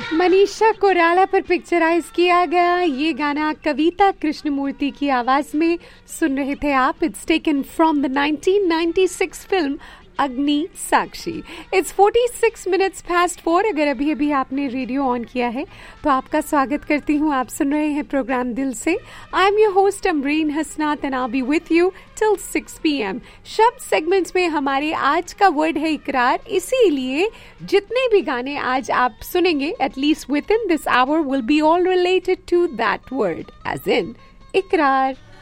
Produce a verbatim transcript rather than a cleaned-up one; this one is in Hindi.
मनीषा कोइराला पर पिक्चराइज किया गया ये गाना कविता कृष्णमूर्ति की आवाज में सुन रहे थे आप. It's taken from the nineteen ninety six film अग्नि साक्षी. It's forty six minutes past four. अगर अभी अभी आपने रेडियो ऑन किया है तो आपका स्वागत करती हूँ. आप सुन रहे हैं प्रोग्राम दिल से. I am your host Amreen Hasnat and I B with you till six P M. शब्द सेगमेंट्स में हमारे आज का वर्ड है इकरार. इसीलिए जितने भी गाने आज आप सुनेंगे at least with in this our will be all related to that word, as in इकरार.